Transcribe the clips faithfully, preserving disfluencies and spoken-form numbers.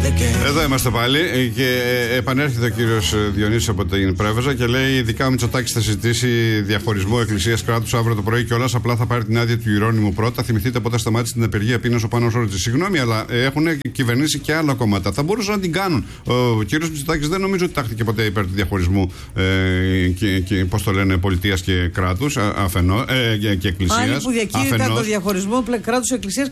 Εδώ είμαστε πάλι και επανέρχεται ο κύριος Διονύσης από την Πρέβεζα και λέει: ειδικά ο Μητσοτάκης θα συζητήσει διαχωρισμό εκκλησίας κράτους αύριο το πρωί κιόλας. Απλά θα πάρει την άδεια του Ιερώνυμου πρώτα. Θυμηθείτε πότε σταμάτησε την απεργία πείνας ο Πάνος Όρτης. Συγγνώμη, αλλά έχουν κυβερνήσει και άλλα κόμματα. Θα μπορούσαν να την κάνουν. Ο κύριος Μητσοτάκης δεν νομίζω ότι τάχθηκε ποτέ υπέρ του διαχωρισμού ε, και, και πώς το λένε, πολιτείας και κράτους αφενός ε, και, και εκκλησίας. Άλλοι που διακήρυταν το διαχωρισμό κράτους και εκκλησίας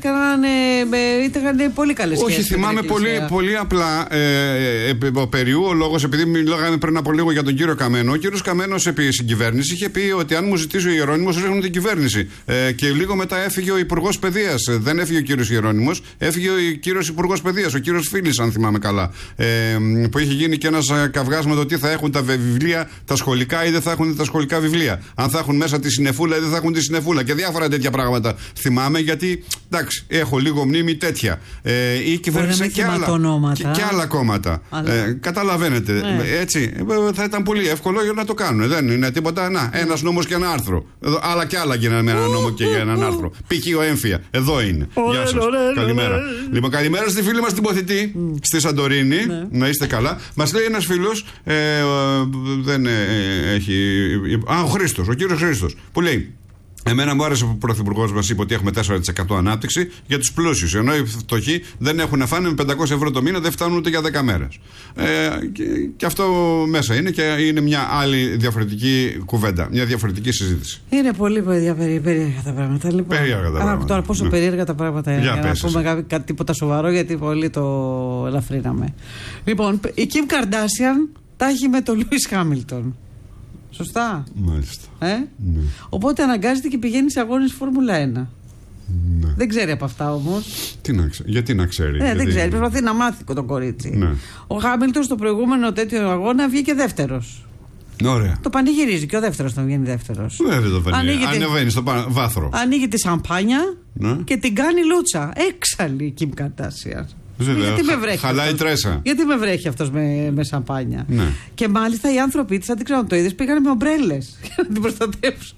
ήταν πολύ καλές σχέσεις. Όχι, θυμάμαι πολύ, πολύ απλά ε, ε, ο Περιού, ο λόγος, επειδή μιλάγαμε πριν από λίγο για τον κύριο Καμένο. Ο κύριος Καμένος επί συγκυβέρνηση είχε πει ότι αν μου ζητήσει ο Ιερώνυμος, ρίχνουν την κυβέρνηση. Ε, και λίγο μετά έφυγε ο υπουργός παιδείας. Δεν έφυγε ο κύριος Ιερώνυμος, έφυγε ο κύριος υπουργός παιδείας, ο κύριος Φίλης, αν θυμάμαι καλά. Ε, που είχε γίνει και ένας καυγάς με το τι θα έχουν τα βιβλία, τα σχολικά ή δεν θα έχουν τα σχολικά βιβλία. Αν θα έχουν μέσα τη συννεφούλα ή δεν θα έχουν τη συννεφούλα. Και διάφορα τέτοια πράγματα θυμάμαι, γιατί εντάξει, έχω λίγο μνήμη τέτοια. Ε, η κυβέρνηση και άλλα, και, και άλλα κόμματα. Ε, καταλαβαίνετε. Ναι. Έτσι, θα ήταν πολύ εύκολο για να το κάνουν. Δεν είναι τίποτα. Να, ένας νόμος και ένα άρθρο. Εδώ, άλλα και άλλα γίνανε με ένα νόμο και για έναν άρθρο. Π.χ. ο έμφυα. Εδώ είναι. Γεια σας. Καλημέρα. Λοιπόν, καλημέρα στη φίλη μας την Ποθητή, mm. στη Σαντορίνη. Ναι. Να είστε καλά. Μας λέει ένας φίλος, ε, ε, δεν ε, έχει. Α, ο Χρήστος, ο κύριος Χρήστος, που λέει: εμένα μου άρεσε που ο Πρωθυπουργός μας είπε ότι έχουμε τέσσερα τοις εκατό ανάπτυξη για τους πλούσιους. Ενώ οι φτωχοί δεν έχουν να φάνε, με πεντακόσια ευρώ το μήνα δεν φτάνουν ούτε για δέκα μέρες. Ε, και, και αυτό μέσα είναι και είναι μια άλλη διαφορετική κουβέντα, μια διαφορετική συζήτηση. Είναι πολύ περίεργα τα πράγματα. Λοιπόν, περίεργα τα πράγματα. Τώρα πόσο ναι. περίεργα τα πράγματα είναι. Για, για να πούμε κάτι, κάτι τίποτα σοβαρό, γιατί πολύ το ελαφρύναμε. Λοιπόν, η Kim Kardashian τα έχει με τον Λούις Χάμιλτον. Σωστά. Μάλιστα. Ε? Ναι. Οπότε αναγκάζεται και πηγαίνει σε αγώνες Φόρμουλα ένα. Ναι. Δεν ξέρει από αυτά όμως. Τι να ξέρει. Γιατί να ξέρει. Ναι, γιατί... δεν ξέρει. Προσπαθεί να μάθει το κορίτσι. Ναι. Ο Χάμιλτον στο προηγούμενο τέτοιο αγώνα βγήκε δεύτερος. Ωραία. Το πανηγυρίζει και ο δεύτερος θα βγαίνει δεύτερος. Ναι, δεν το πανηγυρίζει. Ανεβαίνει στο βάθρο. Ανοίγει τη σαμπάνια ναι. και την κάνει λούτσα. Έξαλλη η Kim Kardashian. Γιατί με βρέχει. Χαλάει αυτός. Τρέσα. Γιατί με βρέχει αυτός με, με σαμπάνια. Ναι. Και μάλιστα οι άνθρωποι της, αν δεν ξέρω αν το είδες, πήγανε με ομπρέλες για να την προστατεύσουν.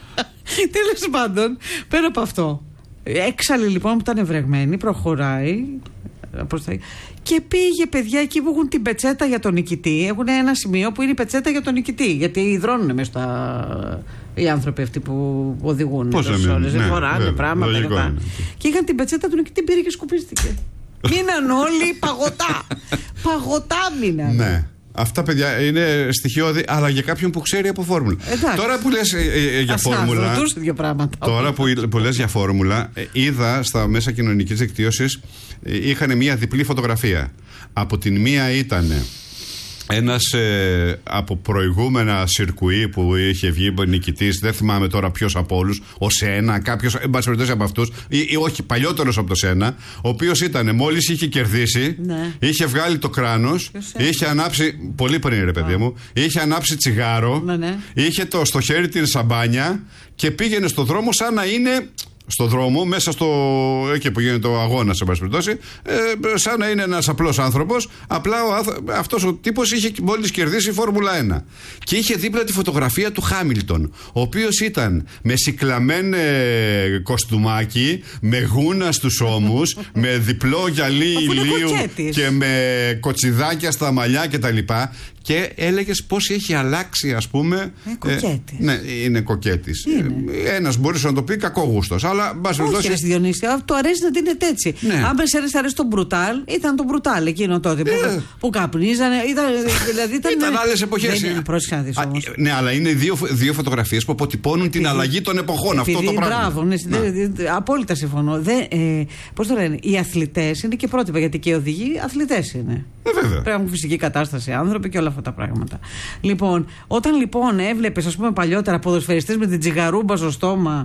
Τέλος πάντων, πέρα από αυτό. Έξαλλη λοιπόν που ήταν βρεγμένη, προχωράει. Και πήγε, παιδιά, εκεί που έχουν την πετσέτα για τον νικητή. Έχουν ένα σημείο που είναι η πετσέτα για τον νικητή. Γιατί υδρώνουν μέσα στα. Οι άνθρωποι αυτοί που οδηγούν. Πώς έμεινε. Δεν φοράνε πράγματα. Και, και είχαν την πετσέτα του νικητή, πήρε και σκουπίστηκε. Μείναν όλοι παγωτά. Παγωτά μείναν. Ναι. Αυτά, παιδιά, είναι στοιχειώδη, αλλά για κάποιον που ξέρει από φόρμουλα. Εντάξει. Τώρα που λες ε, ε, για Ας φόρμουλα. Δύο πράγματα. Τώρα που, που λες για φόρμουλα, ε, είδα στα μέσα κοινωνικής δικτύωσης ε, είχαν μία διπλή φωτογραφία. Από την μία ήταν ένας ε, από προηγούμενα σιρκουί που είχε βγει νικητής, δεν θυμάμαι τώρα ποιος από όλους, ο Σένα, κάποιος, εν πάση περιπτώσει από αυτούς, ή, ή όχι, παλιότερος από το Σένα, ο οποίος ήταν, μόλις είχε κερδίσει, ναι. είχε βγάλει το κράνος, είχε ανάψει, πολύ πριν ρε παιδί μου, είχε ανάψει τσιγάρο, ναι, ναι. είχε το, στο χέρι την σαμπάνια και πήγαινε στο δρόμο σαν να είναι. Στο δρόμο, μέσα στο. Εκεί που γίνεται ο αγώνας, σε πάση περιπτώσει, ε, σαν να είναι ένας απλός άνθρωπος. Απλά ο, αυτός ο τύπος είχε μόλις κερδίσει Φόρμουλα ένα. Και είχε δίπλα τη φωτογραφία του Χάμιλτον, ο οποίος ήταν με συκλαμένο κοστούμάκι, με γούνα στους ώμους, με διπλό γυαλί ηλίου και με κοτσιδάκια στα μαλλιά κτλ. Και έλεγες πώς έχει αλλάξει, ας πούμε. Ε, κοκέτης. Ε, ναι, είναι κοκέτης. Ε, ένας μπορούσε να το πει κακόγουστος. Αλλά μπας όχι, ρε Διονύση, του αρέσει να δίνεται έτσι. Ναι. Αν σε αρέσει, αρέσει το μπρουτάλ, ήταν το μπρουτάλ εκείνο τότε που, ε. που καπνίζανε. Ήταν, δηλαδή, ήταν, ήταν άλλες εποχές. Δεν, πρόσεχε να δεις όμως. Α, ναι, αλλά είναι δύο, δύο φωτογραφίες που αποτυπώνουν την αλλαγή των εποχών. Επειδή, αυτό το πράγμα. Μπράβο, ναι, ναι. Απόλυτα συμφωνώ. Ε, πώς το λένε, οι αθλητές είναι και πρότυπα, γιατί και οι οδηγοί αθλητές είναι. Ε, βέβαια. Πρέπει να έχουν φυσική κατάσταση άνθρωποι και όλα αυτά τα πράγματα. Λοιπόν, όταν λοιπόν έβλεπες, ας πούμε, παλιότερα ποδοσφαιριστές με την τσιγαρούμπα στο στόμα.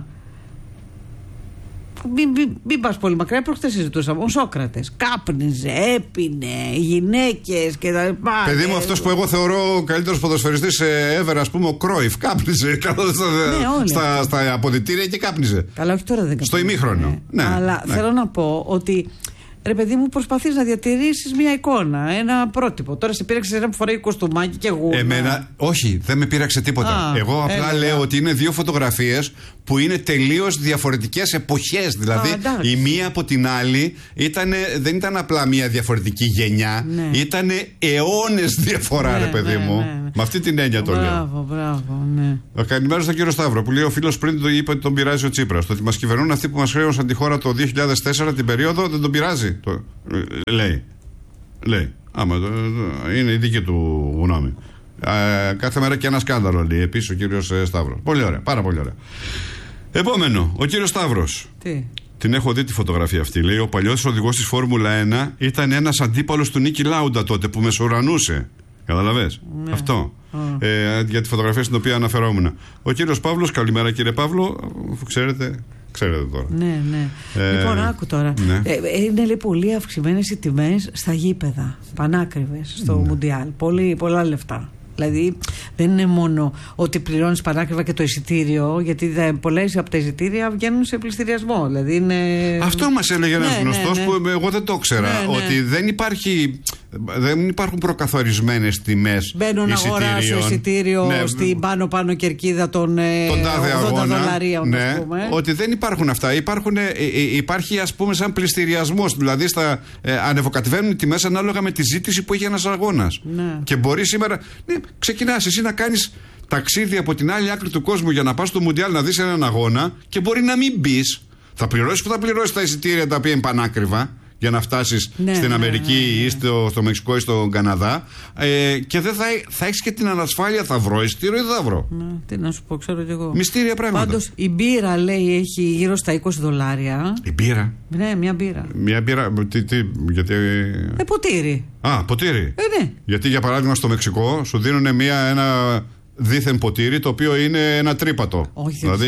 Μην, μην, μην πας πολύ μακριά, προχτές συζητούσαμε. Ο Σόκρατες κάπνιζε, έπινε, γυναίκες και τα λοιπά. Παιδί μου, αυτός που εγώ θεωρώ ο καλύτερος ποδοσφαιριστής ever, ας πούμε, ο Κρόιφ, κάπνιζε. Ναι, στα, στα αποδυτήρια και κάπνιζε. Καλά, όχι τώρα δεν κάπνιζε. Στο ημίχρονο. Ναι. Ναι, αλλά ναι. θέλω να πω ότι. ρε παιδί μου, προσπαθείς να διατηρήσεις μια εικόνα, ένα πρότυπο. Τώρα σε πείραξε ένα που φοράει κοστούμάκι και εγώ. Εμένα, όχι, δεν με πείραξε τίποτα. Α, εγώ απλά έλεγα. λέω ότι είναι δύο φωτογραφίες που είναι τελείως διαφορετικές εποχές. Δηλαδή, α, η μία από την άλλη ήτανε, δεν ήταν απλά μια διαφορετική γενιά, ναι. ήταν αιώνες διαφορά, ναι, ρε παιδί ναι, μου. Ναι, ναι. Με αυτή την έννοια το λέω. Μπράβο, μπράβο, ναι. Καλημέρα στον κύριο Σταύρο που λέει: ο φίλος πριν το είπε ότι τον πειράζει ο Τσίπρας. Το ότι μας κυβερνούν αυτοί που μας χρέωσαν τη χώρα το δύο χιλιάδες τέσσερα την περίοδο δεν τον πειράζει. Το, λέει. Λέει. Άμα το, το, είναι η δική του γνώμη. Ε, κάθε μέρα και ένα σκάνδαλο λέει επίσης ο κύριος Σταύρος. Πολύ ωραία, πάρα πολύ ωραία. Επόμενο, ο κύριος Σταύρος. Τι. Την έχω δει τη φωτογραφία αυτή. Λέει: ο παλιός οδηγός της Φόρμουλα ένα ήταν ένας αντίπαλος του Νίκη Λάουντα τότε που μεσουρανούσε. Καταλαβες. Ναι. Αυτό. Oh. Ε, για τη φωτογραφία στην οποία αναφερόμουν. Ο κύριος Παύλος, καλημέρα κύριε Παύλο, αφού ξέρετε. Ξέρετε τώρα. Ναι, ναι. Ε, λοιπόν, άκου τώρα. Ναι. Ε, είναι λέει, πολύ αυξημένες οι τιμές στα γήπεδα. Πανάκριβες στο ναι. Μουντιάλ. Πολύ, πολλά λεφτά. Δηλαδή δεν είναι μόνο ότι πληρώνεις πανάκριβα και το εισιτήριο, γιατί πολλές από τα εισιτήρια βγαίνουν σε πληστηριασμό. Δηλαδή είναι... Αυτό μας έλεγε ένας ναι, γνωστός ναι, ναι. που εγώ δεν το ήξερα. Ναι, ναι. Ότι δεν υπάρχει. Δεν υπάρχουν προκαθορισμένες τιμές. Μπαίνω να αγοράσω εισιτήριο ναι, στην πάνω-πάνω κερκίδα των ογδόντα δολαρίων. Ναι, ότι δεν υπάρχουν αυτά. Υπάρχουν, ε, ε, υπάρχει ας πούμε σαν πληστηριασμός. Δηλαδή στα, ε, ανεβοκατεβαίνουν οι τιμές ανάλογα με τη ζήτηση που έχει ένας αγώνας. Ναι. Και μπορεί σήμερα. Ναι, ξεκινάς εσύ να κάνεις ταξίδι από την άλλη άκρη του κόσμου για να πας στο Μουντιάλ να δεις έναν αγώνα και μπορεί να μην μπεις. Θα πληρώσεις που θα πληρώσεις τα εισιτήρια τα οποία είναι πανάκριβα. Για να φτάσεις ναι, στην Αμερική ναι, ναι, ναι. ή στο, στο Μεξικό ή στον Καναδά ε, και δεν θα, θα έχεις και την ανασφάλεια, θα βρω εισιτήριο ή δεν θα βρω. Ναι, τι να σου πω, ξέρω κι εγώ. Μυστήρια πράγματα. Πάντως η μπύρα λέει έχει γύρω στα είκοσι δολάρια. Η μπύρα. Ναι, μια μπύρα. Μια μπύρα, τι, τι, γιατί. Ε, ποτήρι. Α, ποτήρι. Ε, ναι. Γιατί για παράδειγμα στο Μεξικό σου δίνουν μια, ένα δίθεν ποτήρι το οποίο είναι ένα τρίπατο. Όχι, δηλαδή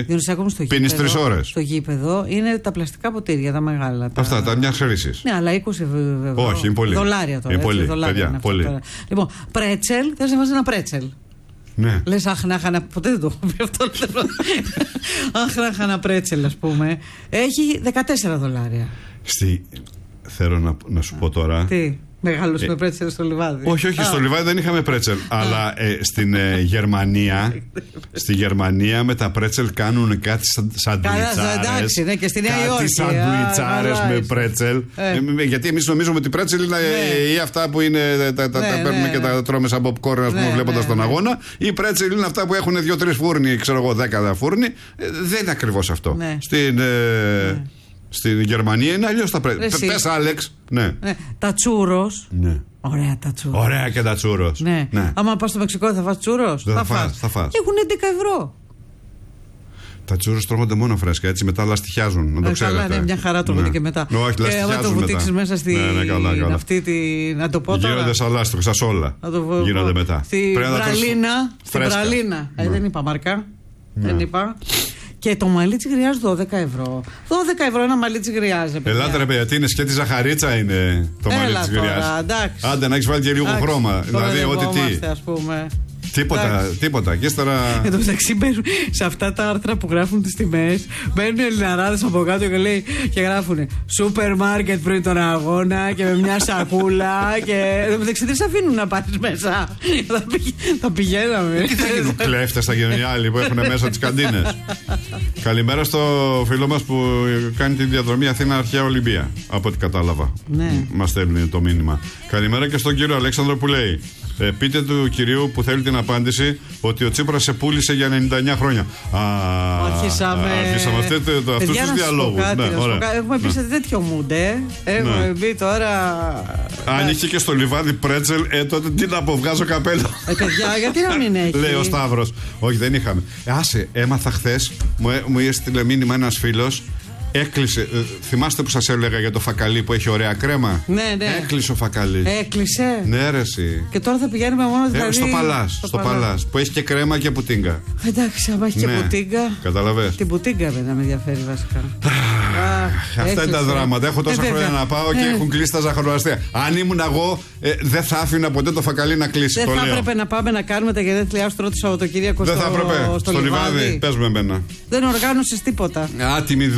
πίνεις τρεις ώρες. Στο γήπεδο είναι τα πλαστικά ποτήρια, τα μεγάλα. Τα... Αυτά, τα μια χρήσης. Ναι, αλλά είκοσι ευρώ. Όχι, είναι πολύ. Δολάρια τώρα. Είναι έτσι, πολύ. δολάρια Παιδιά, είναι πολύ. Τώρα. Λοιπόν, πρέτσελ, θες να βάζει ένα πρέτσελ. Ναι. Λες, αχ, να είχα ποτέ δεν το έχω πει αυτό. Αχ, να είχα ένα πρέτσελ, ας πούμε. Έχει δεκατέσσερα δολάρια. Στη... Θέλω να, να σου πω τώρα. Τι. Μεγάλωσε ε, με πρέτσελ στο λιβάδι. Όχι, όχι, ah. στο λιβάδι δεν είχαμε πρέτσελ. αλλά ε, στην ε, Γερμανία, στη Γερμανία με τα πρέτσελ κάνουν κάτι σαντουιτσάρες. Ναι, και στη Νέα Υόρκη. Κάτι σαντουιτσάρες με πρέτσελ. Ε. Ε, γιατί εμείς νομίζουμε ότι πρέτσελ είναι ναι. ή αυτά που είναι, τα, τα, ναι, τα παίρνουμε ναι, και τα τρώμε σαν popcorn ναι, βλέποντας ναι, τον αγώνα. Ναι. Ή πρέτσελ είναι αυτά που έχουν δύο-τρεις φούρνοι, ξέρω εγώ, δέκα φούρνοι. Ε, δεν είναι ακριβώς αυτό. Ναι. Στην. Ε, ναι. Στην Γερμανία είναι αλλιώς τα πρέτσελ. Πες, Άλεξ. Ναι. Ναι. Τα τσούρος. Ναι. Ωραία τα τσούρος. Ωραία και τα τσούρος. Ναι. Ναι. Άμα πας στο Μεξικό θα φας τσούρος. Θα, θα φας. Θα φας. Έχουν έντεκα ευρώ. Τα τσούρος τρώγονται μόνο φρέσκα, έτσι μετά λαστιχιάζουν. Να το ξέρετε. Καλά, ναι, μια χαρά τρώγονται ναι. και μετά. No, όχι, λαστιχιάζουν μετά. Και άμα το βουτήξεις μέσα στη. Ναι, ναι, καλά, καλά. Αυτή τη. Να το πω τώρα. Γίνονται σαν λάστιχο, σαν σόλα. Το... Γίνονται μετά. Στη Βραλίνα. Στη Βραλίνα. Ε, δεν είπα μάρκα. Δεν είπα. Και το μαλλίτσι γριάζει δώδεκα ευρώ. δώδεκα ευρώ ένα μαλλίτσι γριάζει. Ελάτε ρε παιδιά, τι είναι, σκέτη ζαχαρίτσα είναι το μαλλίτσι γριάζει. Άντε να έχει βάλει και λίγο εντάξει, χρώμα. Δηλαδή, ό,τι τι. Ας πούμε. Τίποτα, εντάξει. τίποτα. Και ύστερα. Εν τω μεταξύ μπαίνουν σε αυτά τα άρθρα που γράφουν τις τιμές. Μπαίνουν ελληναράδες από κάτω και, λέει, και γράφουν σούπερ μάρκετ πριν τον αγώνα και με μια σακούλα. Και εν τω μεταξύ δεν σε αφήνουν να πάρεις μέσα. Θα, πηγα... θα πηγαίναμε. Τι θα γίνουν κλέφτες στα γενιάλοι που έχουν μέσα τις καντίνες. Καλημέρα στο φίλο μας που κάνει τη διαδρομή Αθήνα Αρχαία Ολυμπία. Από ό,τι κατάλαβα. Ναι. Μας στέλνει το μήνυμα. Καλημέρα και στον κύριο Αλέξανδρο που λέει. Ε, πείτε του κυρίου που θέλει την απάντηση ότι ο Τσίπρας σε πούλησε για ενενήντα εννιά χρόνια. Α, αρχίσαμε. Αρχίσαμε αυτούς τους διαλόγους. Ναι, έχουμε πει σε τέτοιο μούντε. Έχουμε μπει τώρα. Αν είχε και στο λιβάδι πρέτσελ, ε, τότε τι να αποβγάζω καπέλο. Ε, παιδιά, γιατί να μην έχει. Λέει ο Σταύρος. Όχι, δεν είχαμε. Άσε, έμαθα χθες, μου έστειλε μήνυμα ένας φίλος. Έκλεισε. Ε, θυμάστε που σας έλεγα για το φακαλί που έχει ωραία κρέμα. Ναι, ναι. Έκλεισε ο φακαλί. Έκλεισε. Ναι, ρε, εσύ. Και τώρα θα πηγαίνουμε μόνο δηλαδή. Ε, στο Παλάς. Στο, στο Παλάς. Που έχει και κρέμα και πουτίγκα. Εντάξει, άμα έχει ναι. και πουτίγκα. Καταλαβες. Την πουτίγκα δεν με ενδιαφέρει βασικά. Αυτά έκλεισε. Είναι τα δράματα. Έχω τόσα ε, χρόνια να πάω ε. και έχουν κλείσει τα ζαχαροαστία. Αν ήμουν εγώ, ε, δεν θα άφηνα ποτέ το φακαλί να κλείσει. Δεν το θα λέω. έπρεπε να πάμε να κάνουμε τα γενέθλιά σου το Σαββατοκύριακο στο Δεν θα έπρεπε. Στο λιβάδι. Πες με εμένα. Δεν οργάνωσες τίποτα. Άτιμη δουλειά.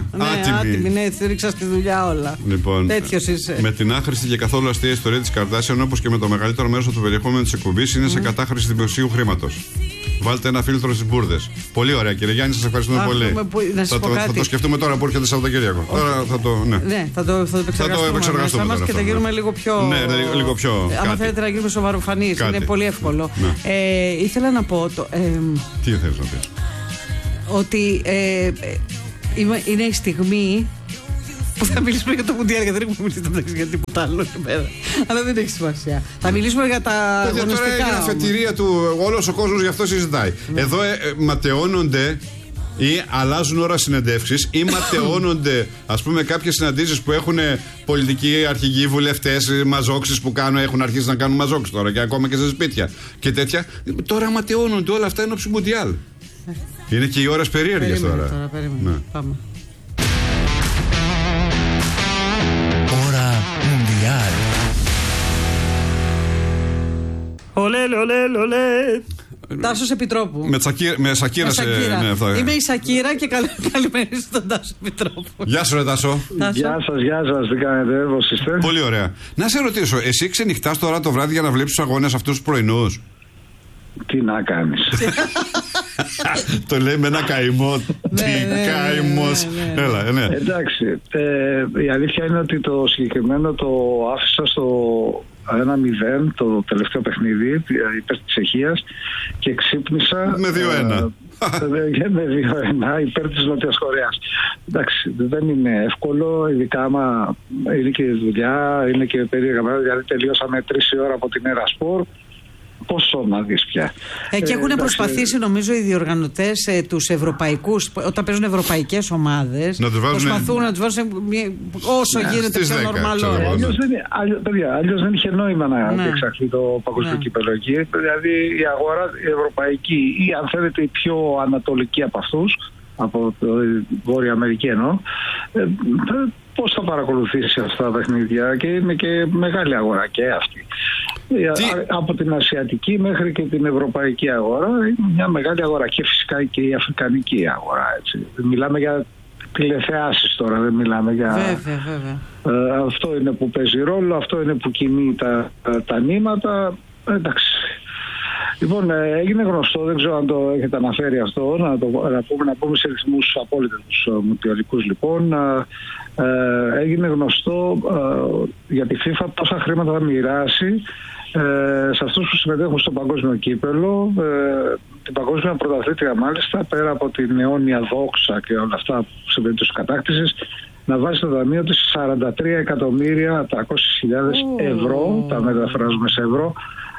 Ναι, άτιμη, ναι, τη ρίξα στη δουλειά όλα. Λοιπόν, τέτοιος είσαι. Με την άχρηστη και καθόλου αστεία ιστορία της Καρδάσιαν, όπως και με το μεγαλύτερο μέρος του περιεχόμενου της εκπομπής, είναι mm. σε κατάχρηση δημοσίου χρήματος. Βάλτε ένα φίλτρο στις μπουρδες. Πολύ ωραία, κύριε Γιάννη, σας ευχαριστούμε πολύ. Να θα, το, θα το σκεφτούμε τώρα που έρχεται Σαββατοκύριακο. Τώρα θα το. Ναι, ναι θα το, θα το επεξεργαστούμε. Θα το επεξεργαστούμε τώρα, και θα γίνουμε λίγο πιο. Ναι, λίγο πιο. Αν θέλετε να γίνουμε σοβαροφανείς, είναι πολύ εύκολο. Ναι. Ε, ήθελα να πω. Το, ε, Τι θέλεις να πεις? Ότι ε, είναι η στιγμή που θα μιλήσουμε για το Μουντιάλ, γιατί δεν έχουμε μιλήσει για τίποτα άλλο σήμερα. Αλλά δεν έχει σημασία. Θα μιλήσουμε για τα αγωνιστικά. Τώρα είναι η αφετηρία του, όλος ο κόσμος γι' αυτό συζητάει. Ναι. Εδώ ε, ε, ματαιώνονται ή αλλάζουν ώρα συνεντεύξεις ή ματαιώνονται, ας πούμε, κάποιες συναντήσεις που έχουν πολιτικοί αρχηγοί, βουλευτές, μαζόξεις που κάνουν, έχουν αρχίσει να κάνουν μαζόξεις τώρα και ακόμα και σε σπίτια και τέτοια. Τώρα ματαιώνονται όλα αυτά ενόψει Μουντιάλ. Είναι και οι ώρες περίεργες τώρα. τώρα περίμενε. Ναι. Πάμε. Ώρα Μουντιάλ. Ολέ, ολέ, ολέ. Τάσος Επιτρόπου. Με, τσακί, με Σακύρα. Με σε, Σακύρα. Ναι, αυτό, Είμαι η Σακύρα και καλ, καλημέρα στον Τάσο Επιτρόπου. Γεια σου, ρε Τάσο. Γεια σας, γεια σας. Τι κάνετε, πώς είστε? Πολύ ωραία. Να σε ρωτήσω, εσύ ξενυχτάς τώρα το βράδυ για να βλέπεις τους αγώνες αυτούς τους πρωινούς? Τι να κάνεις? Το λέει με ένα καημό. Τι καημός. Έλα, ναι. Εντάξει, ε, η αλήθεια είναι ότι το συγκεκριμένο το άφησα στο ένα μηδέν το τελευταίο παιχνίδι υπέρ της Τσεχίας και ξύπνησα με δύο ένα. Ε, με δύο ένα υπέρ της Νότιας Κορέας. Εντάξει, δεν είναι εύκολο, ειδικά άμα είναι και δουλειά, είναι και περίεργα, δηλαδή τελειώσαμε τρεις η ώρα από την Έρα Σπορ. Πόσο να δεις πια. Ε, και έχουν ε, προσπαθήσει, νομίζω, οι διοργανωτές ε, τους ευρωπαϊκούς, όταν παίζουν ευρωπαϊκές ομάδες, να τους βάζουν, προσπαθούν να τους βάζουν όσο ναι, γίνεται πιο νορμαλό. Αλλιώς δεν, αλλιώς δεν είχε νόημα να ναι. διεξαχθεί το παγκόσμιο ναι. κύπελλο εκεί. Δηλαδή η αγορά η ευρωπαϊκή ή αν θέλετε η πιο ανατολική από αυτούς, από το Βόρεια Αμερική εννοώ, ε, πώς θα παρακολουθήσει αυτά τα παιχνίδια, και είναι και μεγάλη αγορά και αυτή. Τι? Από την ασιατική μέχρι και την ευρωπαϊκή αγορά είναι μια μεγάλη αγορά, και φυσικά και η αφρικανική αγορά, έτσι. Μιλάμε για τηλεθεάσεις τώρα, δεν μιλάμε για... Βέβαια, βέβαια. Ε, αυτό είναι που παίζει ρόλο, αυτό είναι που κινεί τα, τα, τα νήματα. Εντάξει. Λοιπόν, έγινε γνωστό, δεν ξέρω αν το έχετε αναφέρει αυτό, να, το, να, πούμε, να πούμε σε ρυθμούς απόλυτα τους μουντιαλικούς, λοιπόν. Ε, έγινε γνωστό ε, για τη FIFA πόσα χρήματα θα μοιράσει ε, σε αυτούς που συμμετέχουν στο παγκόσμιο κύπελλο, ε, την παγκόσμια πρωταθλήτρια μάλιστα, πέρα από την αιώνια δόξα και όλα αυτά σε περίπτωση κατάκτησης, να βάζει στο ταμείο της σαράντα τρία εκατομμύρια τριακόσιες χιλιάδες ευρώ, τα μεταφράζουμε σε ευρώ,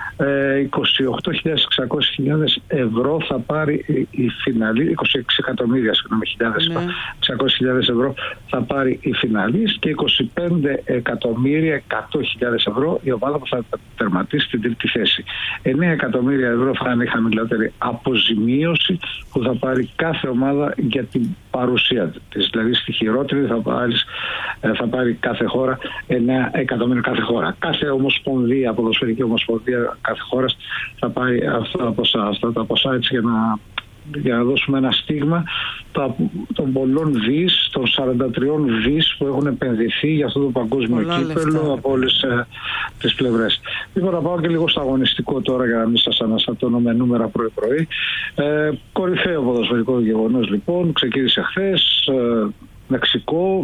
είκοσι οκτώ χιλιάδες εξακόσιες ευρώ θα πάρει η φιναλή, είκοσι έξι εκατομμύρια συγγνώμη, χιλιάδες, ναι. εξακόσιες χιλιάδες ευρώ θα πάρει η φιναλής και είκοσι πέντε εκατομμύρια εκατό χιλιάδες ευρώ η ομάδα που θα τερματίσει την τρίτη θέση. εννέα εκατομμύρια ευρώ θα είναι η χαμηλότερη αποζημίωση που θα πάρει κάθε ομάδα για την παρουσία της. Δηλαδή στη χειρότερη θα πάρει, θα πάρει κάθε χώρα εννέα εκατομμύρια κάθε χώρα. Κάθε ομοσπονδία, ποδοσφαιρική ομοσπονδία κάθε χώρας θα πάρει αυτά τα ποσά, αυτά τα ποσά, έτσι, για να, για να δώσουμε ένα στίγμα των πολλών δις, των σαράντα τριών δις που έχουν επενδυθεί για αυτό το παγκόσμιο κύπελλο από όλες ε, τις πλευρές. Λοιπόν, να πάω και λίγο στο αγωνιστικό τώρα για να μην σας αναστατώνω με νούμερα πρωί-πρωί. Ε, κορυφαίο ποδοσφαιρικό γεγονός, λοιπόν, ξεκίνησε χθες, ε, Μεξικό.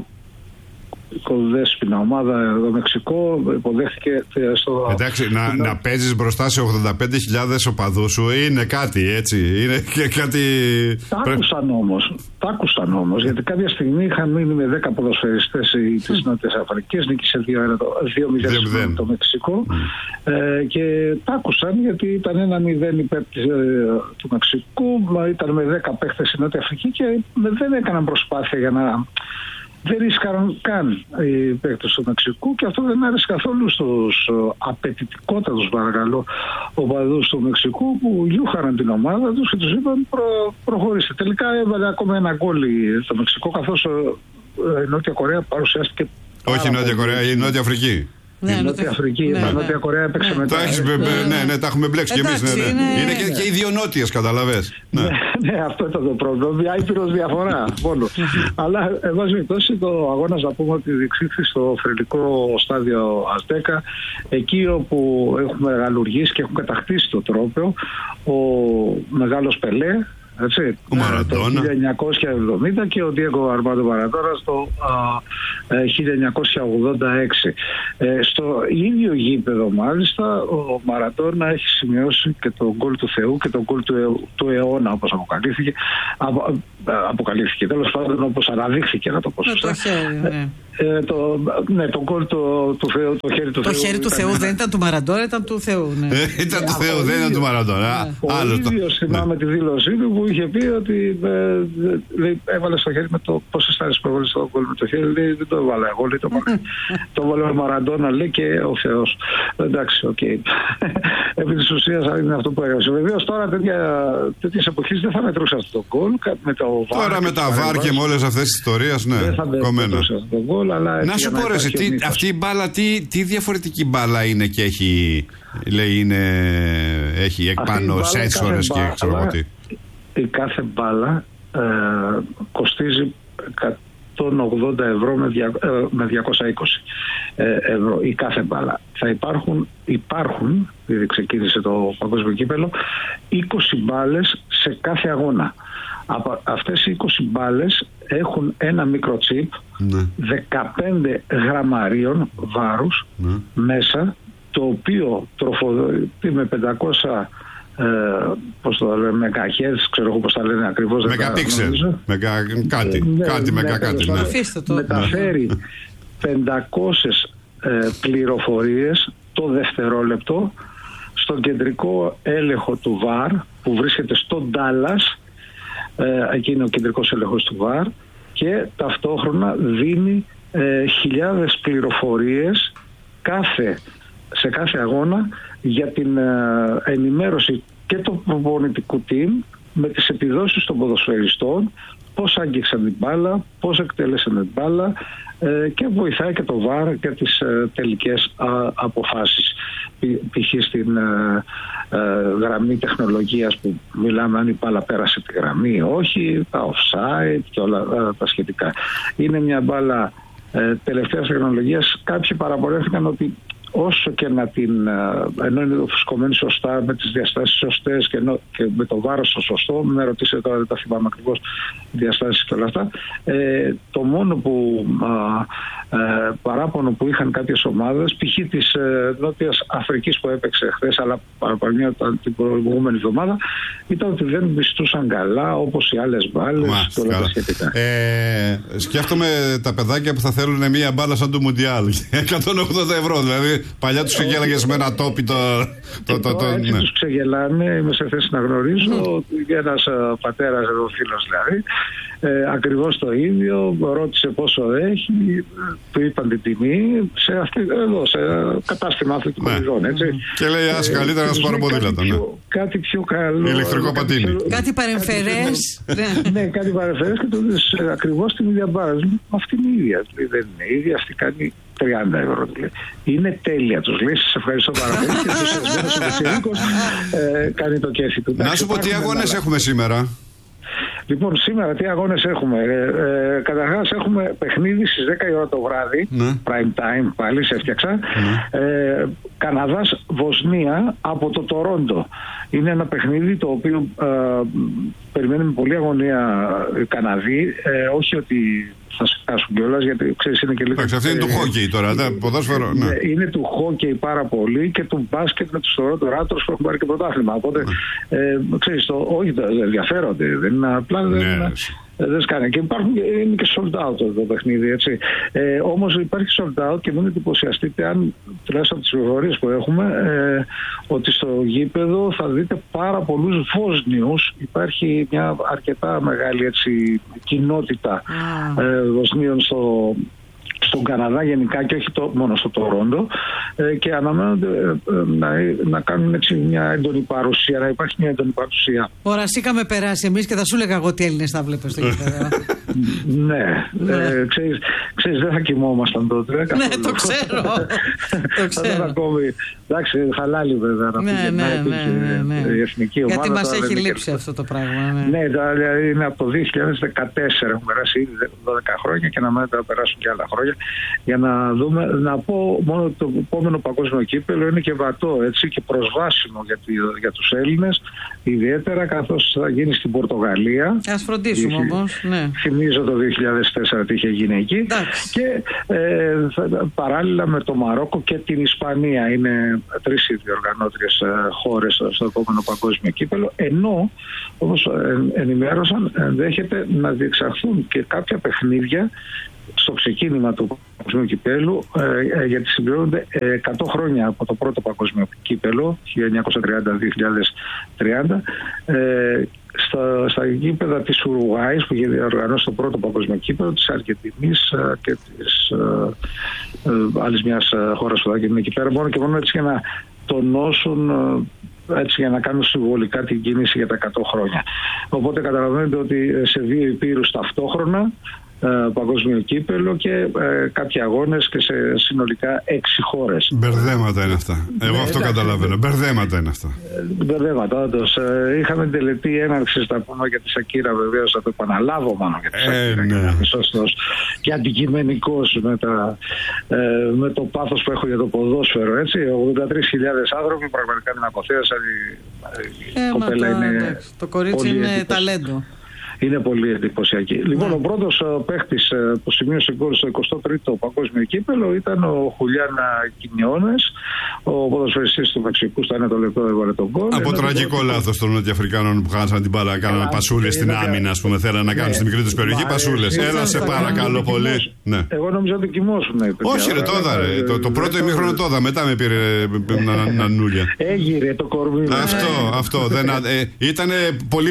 Οικοδέσποινα ομάδα εδώ Μεξικό υποδέχθηκε στο... Εντάξει, να, να παίζεις μπροστά σε ογδόντα πέντε χιλιάδες οπαδούς σου είναι κάτι, έτσι, είναι και κάτι... Τα άκουσαν όμως, τα άκουσαν όμως, γιατί κάποια στιγμή είχαν μείνει με δέκα ποδοσφαιριστές της Νότιας Αφρικής, νίκησε δύο μηδέν το Μεξικό, mm. ε, και τα άκουσαν γιατί ήταν ένα μηδέν υπέρ της, ε, του Μεξικού, ήταν με δέκα παίχτες η Νότια Αφρική και δεν έκαναν προσπάθεια για να... Δεν ρίσκαραν καν οι παίκτες του Μεξικού και αυτό δεν άρεσε καθόλου στους απαιτητικότατους, παρακαλώ, οπαδούς του Μεξικού που γιούχαραν την ομάδα τους και τους είπαν προ, προχωρήστε. Τελικά έβαλε ακόμα ένα γκόλ το Μεξικό, καθώς η Νότια Κορέα παρουσιάστηκε. Όχι η Νότια Κορέα, η Νότια Αφρική. Ναι, η Νότια Αφρική, η ναι, Νότια Κορέα έπαιξε ναι. μετά. Τα έχεις, ναι, ναι, ναι, τα έχουμε μπλέξει κι εμείς. Ναι, ναι. Είναι... είναι και, και οι δύο νότιες, καταλαβες. Ναι. ναι, ναι, αυτό ήταν το πρόβλημα. Μια ήπειρος διαφορά μόνο. Αλλά, εν πάση περιπτώσει, το αγώνας να πούμε ότι διεξήχθη στο θρυλικό στάδιο Αζτέκα, εκεί όπου έχουμε γαλουργήσει και έχουν κατακτήσει το τρόπαιο, ο μεγάλος Πελέ. Έτσι, ο Μαραντόνα. Το χίλια εννιακόσια εβδομήντα και ο Ντιέγκο Αρμάντο Μαραντόνα το α, χίλια εννιακόσια ογδόντα έξι. Ε, στο ίδιο γήπεδο μάλιστα ο Μαραντόνα έχει σημειώσει και τον γκολ του Θεού και τον γκολ του, αι, του αιώνα, όπως αποκαλύφθηκε. Απο, αποκαλύφθηκε τέλος πάντων, όπως αναδείχθηκε, να το πω σωστά. Ναι. Ε, το, ναι, το γκολ του, του Θεού, το χέρι του το Θεού. Το χέρι του ήταν, Θεού δεν ήταν του Μαραντόνα, ήταν του Θεού. Ναι. Ε, ήταν του Θεού, δεν ήταν του Μαραντόνα. Ο ίδιος θυμάμαι τη δήλωσή του που είχε πει ότι ε, λέει, έβαλε στο χέρι με το πώς αισθάνεσαι που έβαλε στο γκολ με το χέρι. Λέει, δεν το έβαλα εγώ, λέει, το, το έβαλε ο Μαραντόνα, λέει, και ο Θεός. Εντάξει, οκ. Okay. Επί της ουσίας είναι αυτό που έγραψε. Βεβαίως τώρα τέτοιες εποχές δεν θα μετρούσε αυτό το γκολ. Τώρα με τα βάρ και με όλες αυτές τις ιστορίες, ναι, κομμένο. Να σου πω, ρε, τι, αυτή η μπάλα, τι, τι διαφορετική μπάλα είναι και έχει, λέει, είναι, έχει εκπάνω σένσορες και ξέρω εγώ τι. Η κάθε μπάλα ε, κοστίζει εκατόν ογδόντα ευρώ με, δια, ε, με διακόσια είκοσι ευρώ η κάθε μπάλα. Θα υπάρχουν, υπάρχουν, ήδη ξεκίνησε το παγκόσμιο κύπελλο, είκοσι μπάλες σε κάθε αγώνα. Από αυτές οι είκοσι μπάλες έχουν ένα μικρό τσιπ, ναι, δεκαπέντε γραμμαρίων βάρους, ναι, μέσα, το οποίο τροφοδοτεί με πεντακόσια ε, πώς το λένε, μεγαχέρτς, ξέρω εγώ πώς τα λένε ακριβώς. Μεγαπίξελ, μεγα, κάτι, ναι, κάτι, ναι, μεγα, κάτι, ναι. Μεταφέρει πεντακόσιες ε, πληροφορίες το δευτερόλεπτο στον κεντρικό έλεγχο του βαρ που βρίσκεται στο Ντάλλας. Ε, εκεί είναι ο κεντρικός έλεγχος του βαρ και ταυτόχρονα δίνει ε, χιλιάδες πληροφορίες κάθε, σε κάθε αγώνα για την ε, ενημέρωση και του προπονητικού team με τις επιδόσεις των ποδοσφαιριστών, πώς άγγιξαν την μπάλα, πώς εκτέλεσαν την μπάλα ε, και βοηθάει και το βαρ και τις ε, τελικές α, αποφάσεις. Π.χ. στην ε, ε, γραμμή τεχνολογίας που μιλάμε αν η μπάλα πέρασε τη γραμμή, όχι, τα offside και όλα ε, τα σχετικά. Είναι μια μπάλα ε, τελευταίας τεχνολογίας. Κάποιοι παραπονέθηκαν ότι όσο και να την, ενώ είναι φουσκωμένη σωστά, με τις διαστάσεις σωστές και, ενώ, και με το βάρος το σωστό, με ρωτήσετε τώρα, δεν τα θυμάμαι ακριβώς διαστάσεις και όλα αυτά, ε, το μόνο που α, ε, παράπονο που είχαν κάποιες ομάδες, π.χ. της ε, Νότιας Αφρικής που έπαιξε χθες, αλλά παραπάνω την προηγούμενη εβδομάδα, ήταν ότι δεν πιστούσαν καλά όπως οι άλλες μπάλες και όλα τα σχετικά. Ε, σκέφτομαι τα παιδάκια που θα θέλουν μια μπάλα σαν του Μουντιάλ, εκατόν ογδόντα ευρώ δηλαδή. Παλιά τους ξεγέλαγες με ένα τόπι το... το, το, το έτσι ναι. τους ξεγελάνε, είμαι σε θέση να γνωρίζω mm. ένας uh, πατέρας εδώ φίλος δηλαδή ε, ακριβώς το ίδιο, ρώτησε πόσο έχει, του είπαν την τιμή σε, αυτή, εδώ, σε κατάστημα αθλητικών, ναι. έτσι. Και λέει ας καλύτερα ε, να σου πάρω ποδήλατα, ναι. Κάτι πιο καλό, ηλεκτρικό πατίνι, πιο, κάτι παρεμφερές ναι, κάτι παρεμφερές και το δεις ακριβώς την ίδια μπάρα. Αυτή είναι η ίδια, δεν είναι ίδια, αυτή κάνει τριάντα ευρώ. Είναι τέλεια, τους λέει. Σας ευχαριστώ πάρα πολύ. Και ο ε, κάνει το κέφι του. Να σου πω τι αγώνες έχουμε σήμερα. Λοιπόν, σήμερα τι αγώνες έχουμε. Ε, ε, καταρχάς έχουμε παιχνίδι στις δέκα η ώρα το βράδυ. Ναι. Prime time, πάλι σε έφτιαξα. Ναι. Ε, Καναδάς Βοσνία από το Τορόντο. Είναι ένα παιχνίδι το οποίο ε, περιμένουμε πολύ αγωνία οι Καναδοί. Ε, όχι ότι θα σκάσουν κιόλας, γιατί ξέρεις είναι και λίγο... Εντάξει, αυτή είναι του χόκκι τώρα, ναι, ποδόσφαιρο, ναι. Είναι του χόκκι πάρα πολύ και του μπάσκετ με τους Toronto Raptors που έχουν πάρει και πρωτάθλημα. Οπότε, ναι. ε, ξέρεις, το, όχι, ενδιαφέρονται, δεν είναι απλά... Ναι. Δεν, δεν σκάνε. Και υπάρχουν, είναι και sold out το παιχνίδι, έτσι. Ε, όμως υπάρχει sold out και μην εντυπωσιαστείτε αν, τουλάχιστον από τις πληροφορίες που έχουμε, ε, ότι στο γήπεδο θα δείτε πάρα πολλούς Βόσνιους. Υπάρχει μια αρκετά μεγάλη έτσι, κοινότητα mm. ε, Βοσνίων στο, στον Καναδά γενικά και όχι το, μόνο στο Τορόντο ε, και αναμένονται ε, να, να κάνουν έτσι μια έντονη παρουσία, να υπάρχει μια έντονη παρουσία. Ωραία, είχαμε περάσει εμείς και θα σου έλεγα εγώ τι Έλληνες θα βλέπω στο γήπεδο. Ναι, ε, ξέρεις, ξέρεις, δεν θα κοιμόμασταν τότε. Ναι, το ξέρω. Το ξέρω. Ακόμη, εντάξει, χαλάλι βέβαια να ναι, πήγε, ναι, να ναι, ναι, ναι. η εθνική ομάδα. Γιατί μας έχει είναι λείψει και... αυτό το πράγμα. Ναι, ναι, δηλαδή είναι από το δύο χιλιάδες δεκατέσσερα, έχουν περάσει ήδη δώδεκα χρόνια και να μένει θα περάσουν και άλλα χρόνια. Για να δούμε, να πω μόνο ότι το επόμενο παγκόσμιο κύπελλο είναι και βατό, έτσι, και προσβάσιμο για, για τους Έλληνες, ιδιαίτερα καθώς θα γίνει στην Πορτογαλία. Ας φροντίσουμε είχε, όμως, ναι. Θυμίζω το δύο χιλιάδες τέσσερα τι είχε γίνει εκεί. Εντάξει. Και ε, θα, παράλληλα με το Μαρόκο και την Ισπανία είναι τρεις οι διοργανώτριες ε, χώρες στο επόμενο παγκόσμιο κύπελλο, ενώ όπως ε, ενημέρωσαν ενδέχεται να διεξαχθούν και κάποια παιχνίδια στο ξεκίνημα του παγκοσμίου κυπέλλου, ε, ε, γιατί συμπληρώνονται ε, εκατό χρόνια από το πρώτο παγκοσμίο κύπελλο χίλια εννιακόσια τριάντα με δύο χιλιάδες τριάντα, ε, στα, στα γήπεδα της Ουρουγουάης που είχε διοργανώσει το πρώτο παγκοσμίο κύπελλο, της Αργεντινής ε, και της ε, ε, άλλης μιας ε, χώρας που θα γίνει εκεί πέρα, μόνο και μόνο έτσι για να τονώσουν, ε, έτσι για να κάνουν συμβολικά την κίνηση για τα εκατό χρόνια. Οπότε καταλαβαίνετε ότι σε δύο υπήρους ταυτόχρονα παγκόσμιο κύπελλο και ε, κάποιοι αγώνες και σε συνολικά έξι χώρες. Μπερδέματα είναι αυτά. Εγώ ναι, αυτό εντάξει, καταλαβαίνω. Μπερδέματα είναι αυτά. Μπερδέματα, όντως. Ε, είχαμε την τελετή έναρξη, θα πούμε, για τη Σακύρα, βεβαίως, θα το επαναλάβω μόνο για τη Σακύρα. Ε, ναι. Και σωστός και αντικειμενικός με, τα, ε, με το πάθος που έχω για το ποδόσφαιρο. Έτσι. ογδόντα τρεις χιλιάδες άνθρωποι πραγματικά την αποθέασαν. Η ε, κοπέλα είναι. Εντάξει, το κορίτσι είναι εντύπωση. Ταλέντο. Είναι πολύ εντυπωσιακή. Λοιπόν, ο πρώτος παίχτης που σημείωσε γκολ στο εικοστό τρίτο παγκόσμιο κύπελλο ήταν ο Χουλιάν Κινιώνες, ο ποδοσφαιριστής του Μεξικού, στο ένα το λεπτό έβαλε τον γκολ. Από τραγικό λάθος των Νοτιοαφρικάνων που χάσαν την μπάλα, κάνανε πασούλες στην άμυνα, ας πούμε, θέλανε να κάνουν στη μικρή τους περιοχή πασούλες. Έλα σε παρακαλώ πολύ. Εγώ νομίζω ότι κοιμόσουν. Όχι, ρε, τώρα. Το πρώτο ημίχρονο τώρα, μετά με πήρε νανούλια. Έγειρε το κορμί. Αυτό, αυτό. Ήταν πολύ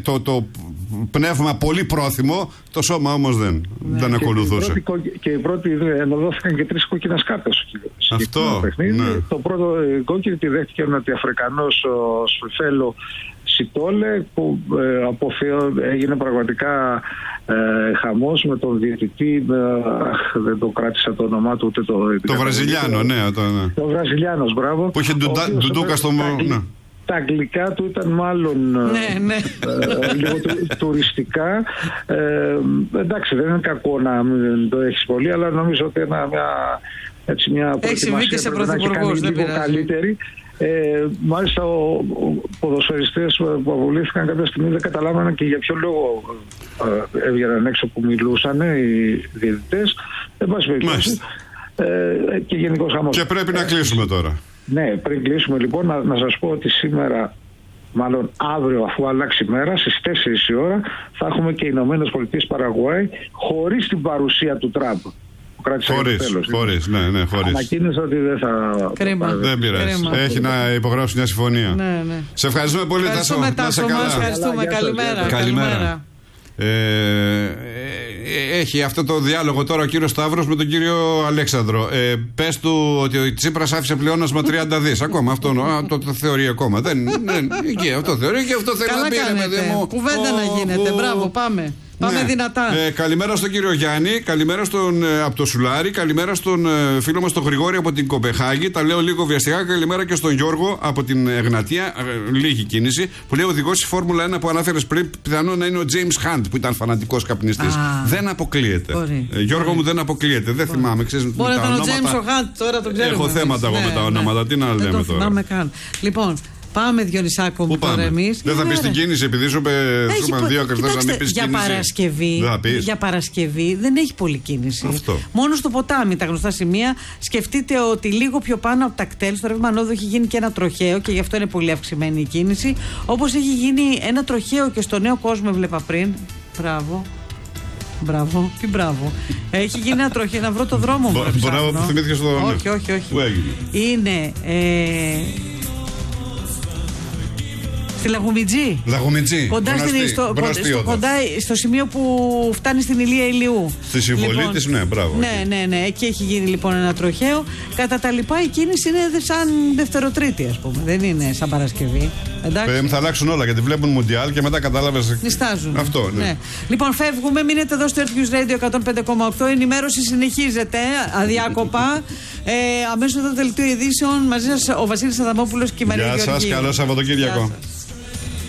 πνεύμα πολύ πρόθυμο, το σώμα όμως δεν, ναι, δεν ακολουθούσε. Και, και οι πρώτοι δόθηκαν και τρεις κόκκινες κάρτες. Αυτό, ναι. Το πρώτο κόκκινη τη δέχτηκε ο Νοτιοαφρικανός ο Σφιφέλο Σιτόλε, που ε, από Θεό έγινε πραγματικά ε, χαμός με τον διαιτητή, ε, αχ, δεν το κράτησα το όνομά του ούτε το... Το Βραζιλιάνο, ναι. Το, ναι. το Βραζιλιάνος, μπράβο. Που είχε ντουντούκα στο... Τα αγγλικά του ήταν μάλλον ναι, ναι. Ε, λίγο του, τουριστικά. Ε, εντάξει, δεν είναι κακό να μην το έχεις πολύ, αλλά νομίζω ότι ένα, μια, έτσι, μια προετοιμασία πρέπει να έχει κάνει λίγο καλύτερη. Ε, μάλιστα, ο, ο ποδοσφαιριστές που αποβλήθηκαν κάποια στιγμή δεν καταλάβαιναν και για ποιο λόγο ε, έβγαιναν έξω που μιλούσαν οι διαιτητές. Εν πάση περιπτώσει. Ε, και γενικώς χαμός. Και πρέπει να κλείσουμε τώρα. Ναι, πριν κλείσουμε λοιπόν να, να σας πω ότι σήμερα, μάλλον αύριο αφού αλλάξει η μέρα, στις τέσσερις η ώρα θα έχουμε και οι Ηνωμένες Πολιτείες Παραγουάη χωρίς την παρουσία του Τραμπ. Χωρίς, χωρίς, ναι, ναι, χωρίς. Ανακοίνωσα ότι δεν θα... Κρίμα. Δεν πειράζει. Έχει να υπογράψει μια συμφωνία. Ναι, ναι. Σε ευχαριστούμε πολύ, Τάσο. Να σε καλά. Ευχαριστούμε, καλημέρα. Καλημέρα. Ε, έχει αυτό το διάλογο τώρα ο κύριος Σταύρος με τον κύριο Αλέξανδρο. Ε, πες του ότι ο Τσίπρας άφησε πλεόνασμα τριάντα δις. Ακόμα αυτό α, το, το θεωρεί ακόμα. Δεν, δεν, και αυτό θεωρεί και αυτό θέλει να πει. Κουβέντα να γίνεται. Μπράβο, πάμε. Πάμε ναι. δυνατά. Ε, καλημέρα στον κύριο Γιάννη, καλημέρα στον, ε, από το Σουλάρι, καλημέρα στον ε, φίλο μας τον Γρηγόρη από την Κοπεχάγη. Τα λέω λίγο βιαστικά. Καλημέρα και στον Γιώργο από την Εγνατία. Ε, λίγη κίνηση. Που λέει ο οδηγός στη Φόρμουλα ένα που ανάφερες πριν, πιθανόν να είναι ο James Hunt που ήταν φανατικός καπνιστής. Δεν αποκλείεται. Ε, Γιώργο Μπορεί. μου δεν αποκλείεται. Δεν Μπορεί. θυμάμαι. Ξέρεις, Μπορεί να ήταν ο James Hunt, τώρα το ξέρουμε. Έχω θέματα εγώ με τα ονόματα. Τι να λέμε τώρα. Λοιπόν. Πάμε, Διονυσάκο μου, τώρα εμείς. Δεν θα πεις την κίνηση, επειδή σου είπε δύο κρυστές να μην πεις για κίνηση. Παρασκευή, για Παρασκευή δεν έχει πολύ κίνηση. Αυτό. Μόνο στο ποτάμι τα γνωστά σημεία. Σκεφτείτε ότι λίγο πιο πάνω από τα κτέλ, στο ρεύμα Ανόδου έχει γίνει και ένα τροχαίο και γι' αυτό είναι πολύ αυξημένη η κίνηση. Όπως έχει γίνει ένα τροχαίο και στο Νέο Κόσμο, έβλεπα πριν. Μπράβο. Μπράβο, τι μπράβο. Έχει γίνει ένα τροχαίο, να βρω το δρόμο μου. Μπράβο που θυμήθηκες το δρόμο. Όχι, όχι, όχι. Είναι. Στη Λαγουμιτζή. Λαγουμιτζή. Κοντά, γνωστή, στο, στο, κοντά στο σημείο που φτάνει στην Ηλία Ηλιού. Στη συμβολή λοιπόν, της, ναι, μπράβο. Ναι, ναι, ναι. Εκεί έχει γίνει λοιπόν ένα τροχαίο. Κατά τα λοιπά η κίνηση είναι σαν δευτεροτρίτη, ας πούμε. Δεν είναι σαν Παρασκευή. Εντάξει. Θα αλλάξουν όλα γιατί βλέπουν Μουντιάλ και μετά κατάλαβες. Νιστάζουν. Αυτό, ναι. ναι. Λοιπόν, φεύγουμε. Μείνετε εδώ στο Earth News Radio εκατόν πέντε κόμμα οκτώ. Η ενημέρωση συνεχίζεται αδιάκοπα. ε, αμέσως μετά το δελτίο ειδήσεων μαζί σας ο Βασίλης Αδαμόπουλος και η Μαρία Γεωργίου. Γεια σας, καλό Σαββατοκύριακο.